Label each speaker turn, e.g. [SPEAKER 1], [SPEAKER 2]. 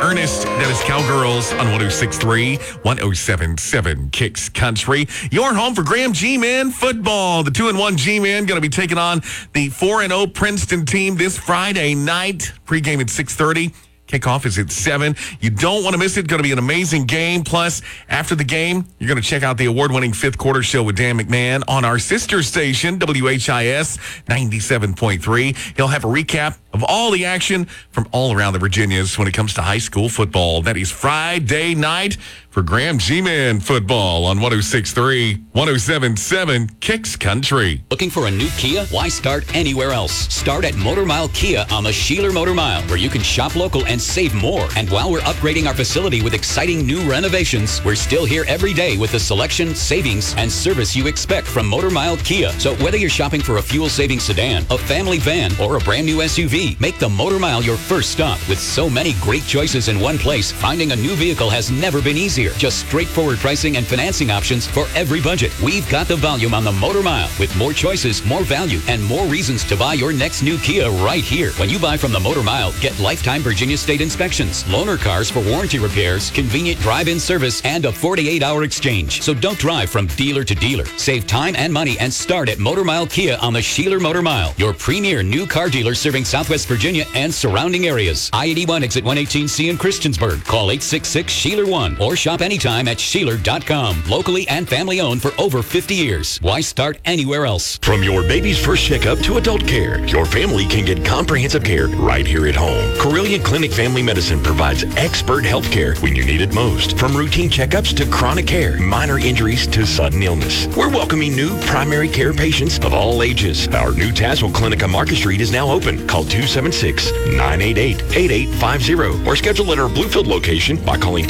[SPEAKER 1] Ernest, that is Cowgirls on 106.3, 107.7 Kicks Country. Your home for Graham G-Men football. The 2-1 G-Men going to be taking on the 4-0 Princeton team this Friday night. Pregame at 6:30. Kickoff is at 7. You don't want to miss it. Going to be an amazing game. Plus, after the game, you're going to check out the award-winning fifth quarter show with Dan McMahon on our sister station, WHIS 97.3. He'll have a recap of all the action from all around the Virginias when it comes to high school football. That is Friday night for Graham G-Man football on 106.3, 107.7 Kicks Country.
[SPEAKER 2] Looking for a new Kia? Why start anywhere else? Start at Motor Mile Kia on the Sheeler Motor Mile, where you can shop local and save more. And while we're upgrading our facility with exciting new renovations, we're still here every day with the selection, savings, and service you expect from Motor Mile Kia. So whether you're shopping for a fuel-saving sedan, a family van, or a brand new SUV, make the Motor Mile your first stop. With so many great choices in one place, finding a new vehicle has never been easier. Just straightforward pricing and financing options for every budget. We've got the volume on the Motor Mile, with more choices, more value, and more reasons to buy your next new Kia right here. When you buy from the Motor Mile, get lifetime Virginia State inspections, loaner cars for warranty repairs, convenient drive-in service, and a 48-hour exchange. So don't drive from dealer to dealer. Save time and money and start at Motor Mile Kia on the Sheeler Motor Mile, your premier new car dealer serving Southwest Virginia and surrounding areas. I-81 exit 118C in Christiansburg. Call 866-SHEELER1 or shop anytime at Sheeler.com. Locally and family owned for over 50 years. Why start anywhere else?
[SPEAKER 3] From your baby's first checkup to adult care, your family can get comprehensive care right here at home. Carilion Clinic Family Medicine provides expert health care when you need it most. From routine checkups to chronic care, minor injuries to sudden illness. We're welcoming new primary care patients of all ages. Our new Tazewell Clinic on Market Street is now open. Call 276-988-8850 or schedule at our Bluefield location by calling